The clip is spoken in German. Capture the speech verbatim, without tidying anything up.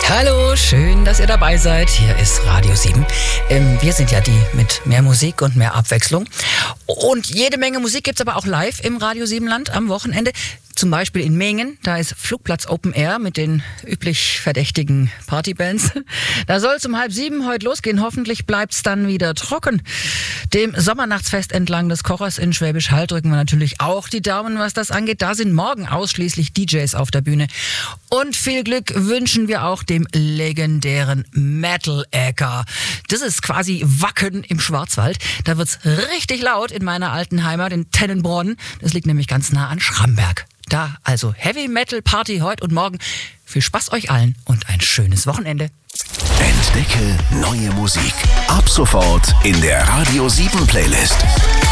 Hallo, schön, dass ihr dabei seid. Hier ist Radio sieben. Ähm, wir sind ja die mit mehr Musik und mehr Abwechslung. Und jede Menge Musik gibt's aber auch live im Radio sieben Land am Wochenende. Zum Beispiel in Mengen, da ist Flugplatz Open Air mit den üblich verdächtigen Partybands. Da soll es um halb sieben heute losgehen. Hoffentlich bleibt's dann wieder trocken. Dem Sommernachtsfest entlang des Kochers in Schwäbisch Hall drücken wir natürlich auch die Daumen, was das angeht. Da sind morgen ausschließlich D Js auf der Bühne. Und viel Glück wünschen wir auch dem legendären Metal-Äcker. Das ist quasi Wacken im Schwarzwald. Da wird's richtig laut in meiner alten Heimat in Tennenbronn. Das liegt nämlich ganz nah an Schramberg. Da also Heavy Metal Party heute und morgen. Viel Spaß euch allen und ein schönes Wochenende. Entdecke neue Musik. Ab sofort in der Radio sieben Playlist.